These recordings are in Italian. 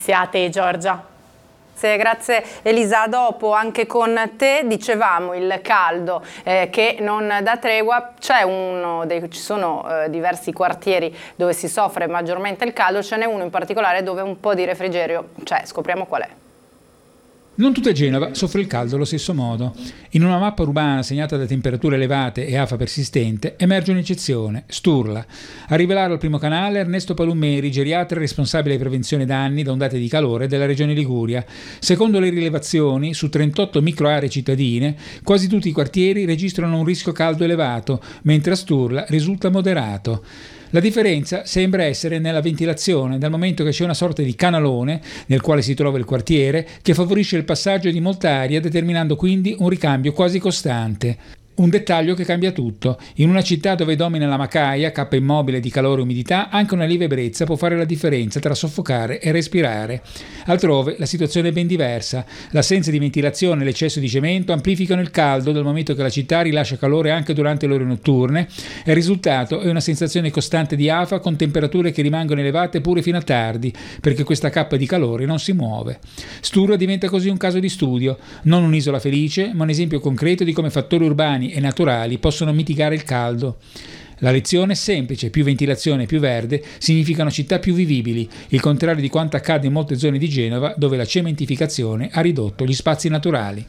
Siate Giorgia. Grazie Elisa, dopo anche con te dicevamo il caldo che non dà tregua, ci sono diversi quartieri dove si soffre maggiormente il caldo, ce n'è uno in particolare dove un po' di refrigerio c'è, scopriamo qual è. Non tutta Genova soffre il caldo allo stesso modo. In una mappa urbana segnata da temperature elevate e afa persistente emerge un'eccezione, Sturla. A rivelarlo al primo canale Ernesto Palumeri, geriatra responsabile di prevenzione danni da ondate di calore della regione Liguria. Secondo le rilevazioni, su 38 microaree cittadine, quasi tutti i quartieri registrano un rischio caldo elevato, mentre a Sturla risulta moderato. La differenza sembra essere nella ventilazione, dal momento che c'è una sorta di canalone nel quale si trova il quartiere che favorisce il passaggio di molta aria, determinando quindi un ricambio quasi costante. Un dettaglio che cambia tutto. In una città dove domina la macaia, cappa immobile di calore e umidità, anche una lieve brezza può fare la differenza tra soffocare e respirare. Altrove la situazione è ben diversa. L'assenza di ventilazione e l'eccesso di cemento amplificano il caldo dal momento che la città rilascia calore anche durante le ore notturne e il risultato è una sensazione costante di afa con temperature che rimangono elevate pure fino a tardi, perché questa cappa di calore non si muove. Sturla diventa così un caso di studio, non un'isola felice, ma un esempio concreto di come fattori urbani e naturali possono mitigare il caldo. La lezione è semplice: più ventilazione e più verde significano città più vivibili, il contrario di quanto accade in molte zone di Genova dove la cementificazione ha ridotto gli spazi naturali.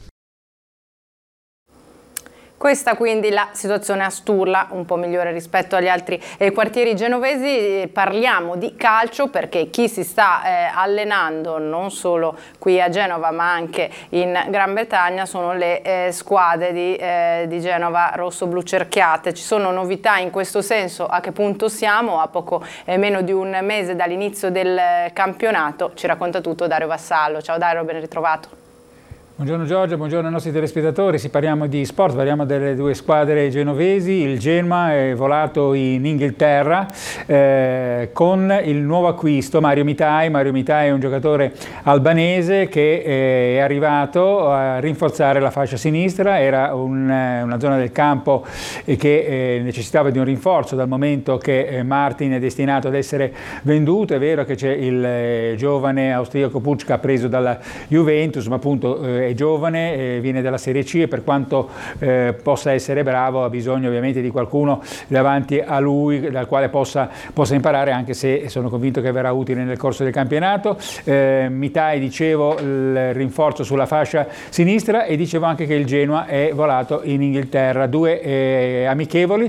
Questa quindi la situazione a Sturla, un po' migliore rispetto agli altri quartieri genovesi. Parliamo di calcio perché chi si sta allenando non solo qui a Genova ma anche in Gran Bretagna sono le squadre di Genova rosso-blu cerchiate. Ci sono novità in questo senso? A che punto siamo? A poco meno di un mese dall'inizio del campionato ci racconta tutto Dario Vassallo. Ciao Dario, ben ritrovato. Buongiorno Giorgia, buongiorno ai nostri telespettatori. Parliamo di sport, parliamo delle due squadre genovesi. Il Genoa è volato in Inghilterra con il nuovo acquisto Mario Mitai. Mario Mitai è un giocatore albanese che è arrivato a rinforzare la fascia sinistra. Era una zona del campo che necessitava di un rinforzo dal momento che Martin è destinato ad essere venduto. È vero che c'è il giovane austriaco Pucca preso dalla Juventus, ma appunto è giovane, viene dalla Serie C e per quanto possa essere bravo ha bisogno ovviamente di qualcuno davanti a lui dal quale possa imparare, anche se sono convinto che verrà utile nel corso del campionato. Mitai, dicevo, il rinforzo sulla fascia sinistra, e dicevo anche che il Genoa è volato in Inghilterra. Due amichevoli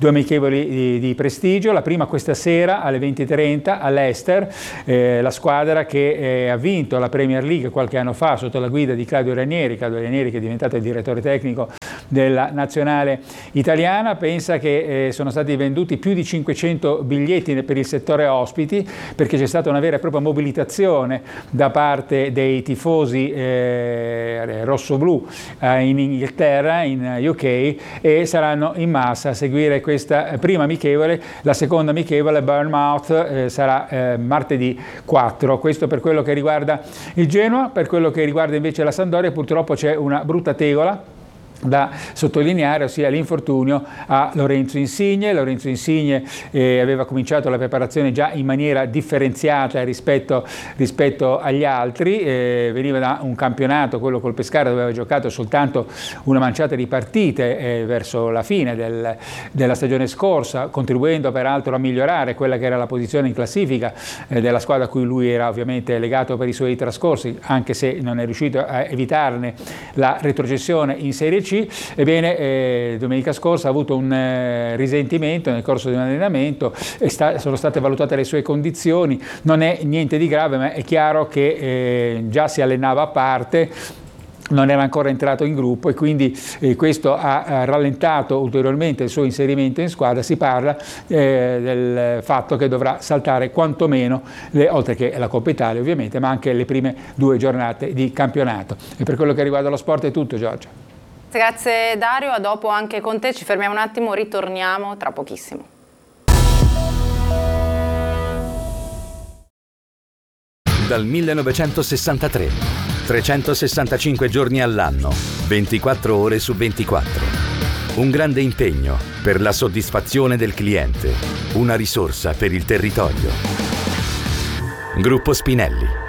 di prestigio. La prima questa sera alle 20:30 all'Leicester, la squadra che ha vinto la Premier League qualche anno fa sotto la guida di Claudio Ranieri che è diventato il direttore tecnico della nazionale italiana. Pensa che sono stati venduti più di 500 biglietti per il settore ospiti, perché c'è stata una vera e propria mobilitazione da parte dei tifosi rosso-blu in Inghilterra, in UK, e saranno in massa a seguire questa prima amichevole. La seconda amichevole, Bournemouth, sarà martedì 4. Questo per quello che riguarda il Genoa. Per quello che riguarda invece la Sampdoria, purtroppo c'è una brutta tegola da sottolineare, ossia l'infortunio a Lorenzo Insigne. Lorenzo Insigne aveva cominciato la preparazione già in maniera differenziata rispetto agli altri, veniva da un campionato, quello col Pescara, dove aveva giocato soltanto una manciata di partite verso la fine della stagione scorsa, contribuendo peraltro a migliorare quella che era la posizione in classifica della squadra a cui lui era ovviamente legato per i suoi trascorsi, anche se non è riuscito a evitarne la retrocessione in Serie C. Ebbene, domenica scorsa ha avuto un risentimento nel corso di un allenamento e sono state valutate le sue condizioni. Non è niente di grave, ma è chiaro che già si allenava a parte, non era ancora entrato in gruppo, e quindi questo ha rallentato ulteriormente il suo inserimento in squadra. Si parla del fatto che dovrà saltare quantomeno, oltre che la Coppa Italia ovviamente, ma anche le prime 2 giornate di campionato. E per quello che riguarda lo sport è tutto, Giorgia. Grazie Dario, a dopo anche con te. Ci fermiamo un attimo, ritorniamo tra pochissimo. Dal 1963, 365 giorni all'anno, 24 ore su 24. Un grande impegno per la soddisfazione del cliente, una risorsa per il territorio. Gruppo Spinelli.